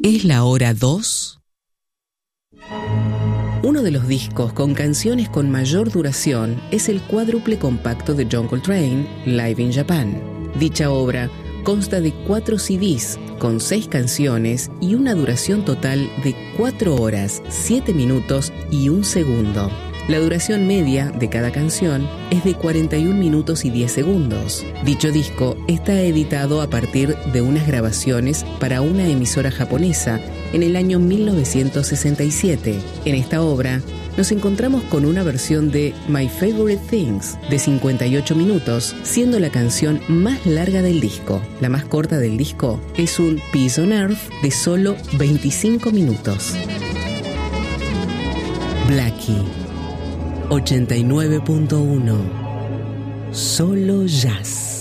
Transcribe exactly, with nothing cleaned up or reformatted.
¿Es la hora dos? Uno de los discos con canciones con mayor duración es el cuádruple compacto de John Coltrane, Live in Japan. Dicha obra consta de cuatro C Ds con seis canciones y una duración total de cuatro horas, siete minutos y un segundo. La duración media de cada canción es de cuarenta y un minutos y diez segundos. Dicho disco está editado a partir de unas grabaciones para una emisora japonesa en el año mil novecientos sesenta y siete. En esta obra nos encontramos con una versión de My Favorite Things de cincuenta y ocho minutos, siendo la canción más larga del disco. La más corta del disco es un Peace on Earth de solo veinticinco minutos. Blackie ochenta y nueve punto uno. Solo jazz.